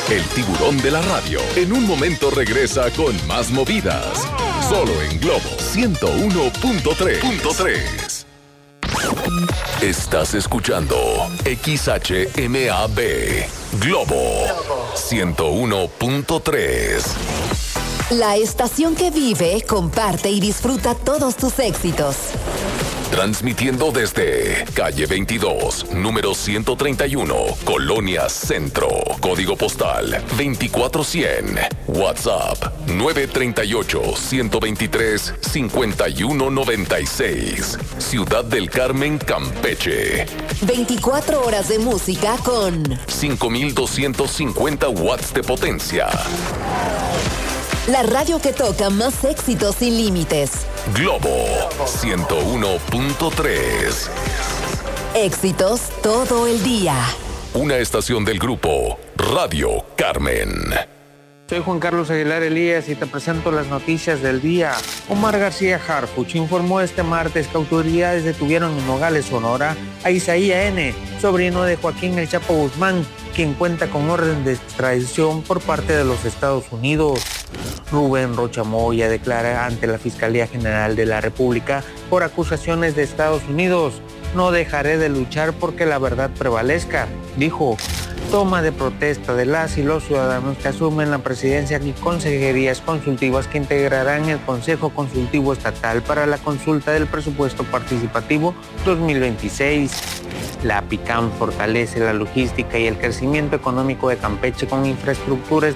el tiburón de la radio. En un momento regresa con más movidas. Solo en Globo 101.3. Estás escuchando XHMAB Globo 101.3. La estación que vive, comparte y disfruta todos tus éxitos. Transmitiendo desde calle 22, número 131, Colonia Centro, código postal 24100, WhatsApp 938-123-5196, Ciudad del Carmen, Campeche. 24 horas de música con 5250 watts de potencia. La radio que toca más éxitos sin límites. Globo 101.3. Éxitos todo el día. Una estación del grupo Radio Carmen. Soy Juan Carlos Aguilar Elías y te presento las noticias del día. Omar García Harfuch informó este martes que autoridades detuvieron en Nogales, Sonora, a Isaías N., sobrino de Joaquín El Chapo Guzmán, quien cuenta con orden de extradición por parte de los Estados Unidos. Rubén Rocha Moya declara ante la Fiscalía General de la República por acusaciones de Estados Unidos. No dejaré de luchar porque la verdad prevalezca, dijo. Toma de protesta de las y los ciudadanos que asumen la presidencia y consejerías consultivas que integrarán el Consejo Consultivo Estatal para la consulta del presupuesto participativo 2026. La PICAM fortalece la logística y el crecimiento económico de Campeche con infraestructuras